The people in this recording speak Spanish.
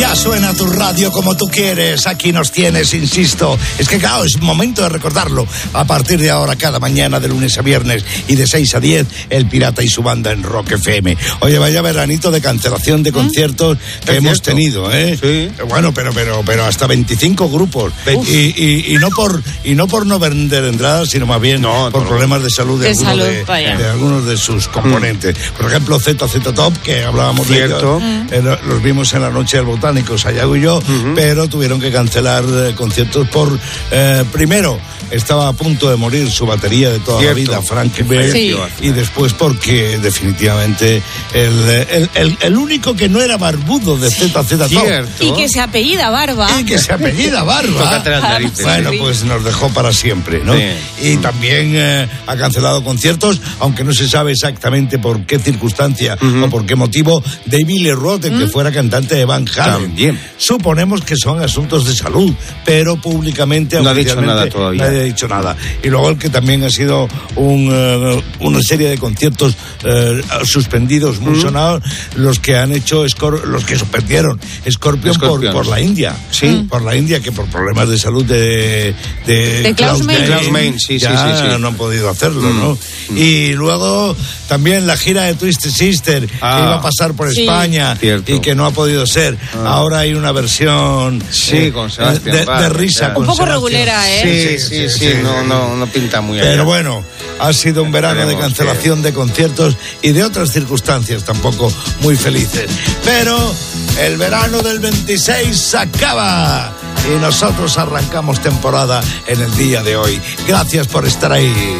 Ya suena tu radio como tú quieres, aquí nos tienes, insisto. Es que claro, es momento de recordarlo. A partir de ahora, cada mañana de lunes a viernes y de 6 a 10, El Pirata y su banda en Rock FM. Oye, vaya veranito de cancelación de conciertos que hemos tenido, ¿eh? Sí. Bueno, pero hasta 25 grupos. Y no por no vender entradas, sino más bien por problemas de salud de algunos de sus componentes. Por ejemplo, ZZ Top, que hablábamos de ellos, los vimos en la noche del Botánico, Sayago y yo, pero tuvieron que cancelar conciertos por, primero, estaba a punto de morir su batería de toda la vida, Frank Beard, y después porque definitivamente el único que no era barbudo de ZZ Top. Y que se apellida Barba. Bueno, pues nos dejó para siempre, ¿no? Y también ha cancelado conciertos, aunque no se sabe exactamente por qué circunstancia o por qué motivo, David Lee Roth, el que fuera cantante de Van Halen. También. Suponemos que son asuntos de salud, pero públicamente no ha dicho nada todavía. Nadie ha dicho nada. Y luego el que también ha sido una serie de conciertos suspendidos, muy sonados, los que han hecho los que suspendieron Scorpion por la India. Sí, por la India, que por problemas de salud de Klaus Meine, sí. no han podido hacerlo, ¿no? Y luego también la gira de Twisted Sister, que iba a pasar por España y que no ha podido ser. Ahora hay una versión con Sebastián de risa. Un poco regulera, ¿eh? Sí, no pinta muy allá. Pero bueno, ha sido un verano de cancelación de conciertos y de otras circunstancias tampoco muy felices. Pero el verano del 26 se acaba y nosotros arrancamos temporada en el día de hoy. Gracias por estar ahí.